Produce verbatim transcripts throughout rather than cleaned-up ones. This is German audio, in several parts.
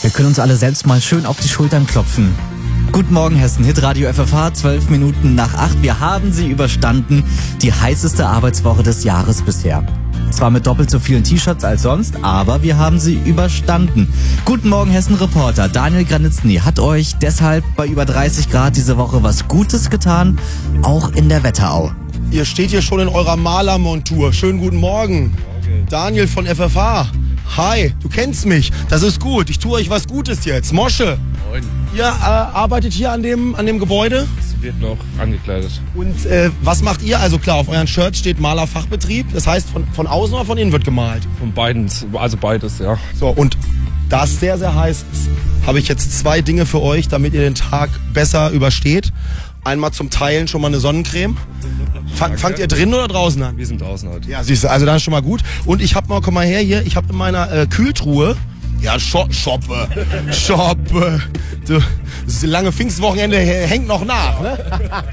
Wir können uns alle selbst mal schön auf die Schultern klopfen. Guten Morgen Hessen, Hitradio F F H, zwölf Minuten nach acht. Wir haben sie überstanden, die heißeste Arbeitswoche des Jahres bisher. Zwar mit doppelt so vielen T-Shirts als sonst, aber wir haben sie überstanden. Guten Morgen Hessen-Reporter Daniel Granitzny hat euch deshalb bei über dreißig Grad diese Woche was Gutes getan, auch in der Wetterau. Ihr steht hier schon in eurer Malermontur. Schönen guten Morgen. Okay. Daniel von F F H. Hi, du kennst mich. Das ist gut. Ich tue euch was Gutes jetzt. Mosche. Moin. Ihr äh, arbeitet hier an dem, an dem Gebäude? Es wird noch angekleidet. Und äh, was macht ihr? Also klar, auf euren Shirt steht Malerfachbetrieb. Das heißt, von, von außen oder von innen wird gemalt? Von beiden, also beides, ja. So, und da es sehr, sehr heiß ist, habe ich jetzt zwei Dinge für euch, damit ihr den Tag besser übersteht. Einmal zum Teilen schon mal eine Sonnencreme. Fang, fangt ihr drinnen oder draußen an? Wir sind draußen heute. Ja, siehst du, also das ist schon mal gut. Und ich habe mal, komm mal her hier, ich habe in meiner äh, Kühltruhe, ja, Scho Shoppe, Shoppe, du, das lange Pfingstwochenende hängt noch nach, ne?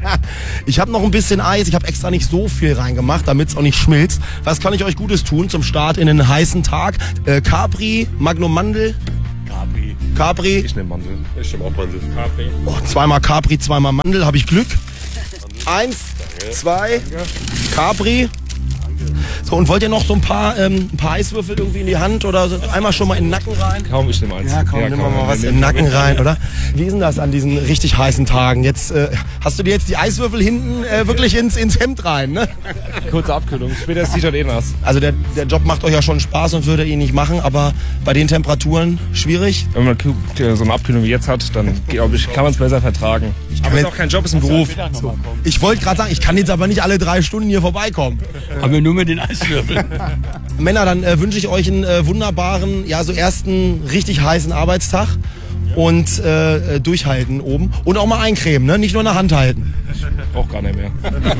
Ich habe noch ein bisschen Eis, ich habe extra nicht so viel reingemacht, damit es auch nicht schmilzt. Was kann ich euch Gutes tun zum Start in einen heißen Tag? Äh, Capri, Magnum Mandel. Capri. Capri. Ich nehme Mandel. Ich nehme auch Mandel. Capri. Oh, zweimal Capri, zweimal Mandel, habe ich Glück. Eins, Danke. zwei, Danke. Capri. So, und wollt ihr noch so ein paar, ähm, ein paar Eiswürfel irgendwie in die Hand oder so, einmal schon mal in den Nacken rein? Kaum, ich nehme eins. Ja, komm, ja, nimm mal, mal was in den Nacken rein, oder? Wie ist denn das an diesen richtig heißen Tagen? Jetzt äh, hast du dir jetzt die Eiswürfel hinten äh, wirklich ins, ins Hemd rein, ne? Kurze Abkühlung, später ist das T-Shirt eh nass. Also der, der Job macht euch ja schon Spaß und würde ihn nicht machen, aber bei den Temperaturen schwierig? Wenn man so eine Abkühlung wie jetzt hat, dann glaube ich, kann man es besser vertragen. Aber es ist auch kein Job, es ist ein Beruf. So. Ich wollte gerade sagen, ich kann jetzt aber nicht alle drei Stunden hier vorbeikommen. Aber nur mit den Eiswürfeln. Männer, dann äh, wünsche ich euch einen äh, wunderbaren, ja so ersten richtig heißen Arbeitstag und äh, durchhalten oben und auch mal eincremen, ne? Nicht nur in der Hand halten. Ich brauch gar nicht mehr.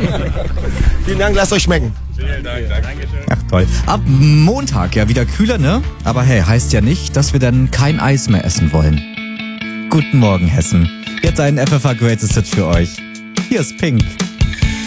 Vielen Dank, lasst euch schmecken. Vielen Dank, Dankeschön. Ach toll. Ab Montag ja wieder kühler, ne? Aber hey, heißt ja nicht, dass wir dann kein Eis mehr essen wollen. Guten Morgen Hessen. Jetzt ein F F H Greatest Hit für euch. Hier ist Pink.